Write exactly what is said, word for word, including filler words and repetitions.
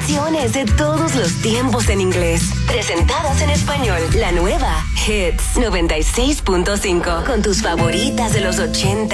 canciones de todos los tiempos en inglés, presentadas en español. La nueva Hits noventa y seis punto cinco, con tus favoritas de los ochenta